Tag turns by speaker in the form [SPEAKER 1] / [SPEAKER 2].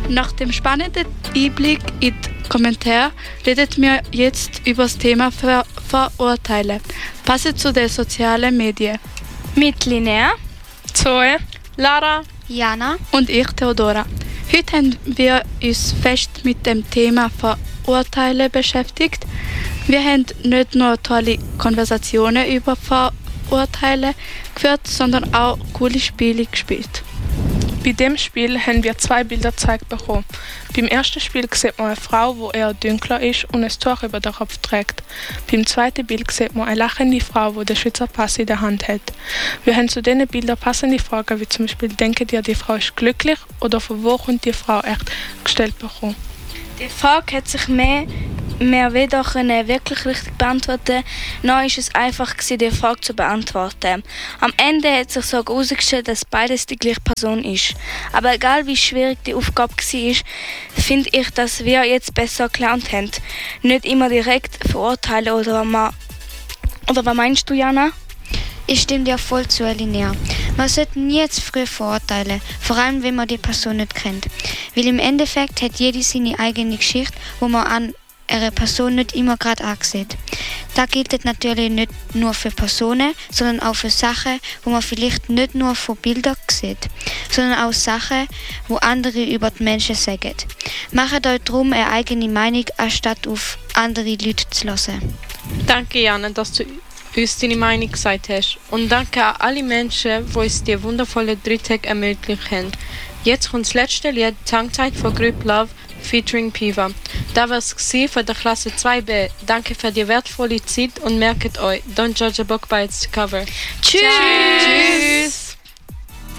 [SPEAKER 1] Nach dem spannenden Einblick in die Kommentare reden wir jetzt über das Thema Vorurteile. Passend zu den sozialen Medien.
[SPEAKER 2] Mit Linnea,
[SPEAKER 3] Zoe,
[SPEAKER 2] Lara,
[SPEAKER 4] Jana
[SPEAKER 1] und ich, Theodora. Heute haben wir uns fest mit dem Thema Vorurteile beschäftigt. Wir haben nicht nur tolle Konversationen über Vorurteile geführt, sondern auch coole Spiele gespielt.
[SPEAKER 3] bei dem Spiel haben wir 2 Bilder gezeigt bekommen. Beim ersten Spiel sieht man eine Frau, die eher dunkler ist und ein Tuch über den Kopf trägt. Beim zweiten Bild sieht man eine lachende Frau, die den Schweizer Pass in der Hand hat. Wir haben zu diesen Bildern passende Fragen, wie zum Beispiel, denkt ihr, die Frau ist glücklich oder von wo kommt die Frau echt, gestellt bekommen.
[SPEAKER 2] Die Frage hat sich mehr weder wirklich richtig beantworten. Noch war es einfach, die Frage zu beantworten. Am Ende hat sich sogar herausgestellt, dass beides die gleiche Person ist. Aber egal wie schwierig die Aufgabe war, finde ich, dass wir jetzt besser gelernt haben. Nicht immer direkt verurteilen oder was meinst du, Jana?
[SPEAKER 4] Ich stimme dir voll zu, Linnea. Man sollte nie zu früh verurteilen, vor allem wenn man die Person nicht kennt. Weil im Endeffekt hat jede seine eigene Geschichte, wo man an einer Person nicht immer gerade ansieht. Das gilt natürlich nicht nur für Personen, sondern auch für Sachen, wo man vielleicht nicht nur von Bildern sieht, sondern auch Sachen, wo andere über die Menschen sagen. Macht euch darum eine eigene Meinung, anstatt auf andere Leute zu hören.
[SPEAKER 5] Danke, Jana, dass du uns deine Meinung gesagt hast. Und danke an alle Menschen, die uns die wundervolle 3 Tage ermöglicht haben. Jetzt kommt das letzte Lied, Tongue-Tied von Group Love, featuring Piva. Das war es von der Klasse 2b. Danke für die wertvolle Zeit und merkt euch, don't judge a book by its cover.
[SPEAKER 2] Tschüss!